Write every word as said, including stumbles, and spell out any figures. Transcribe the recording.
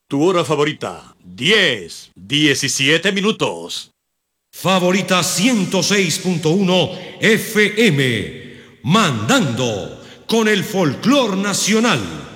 Tu hora favorita, diez, diecisiete minutos. Favorita ciento seis punto uno F M, mandando con el folclor nacional.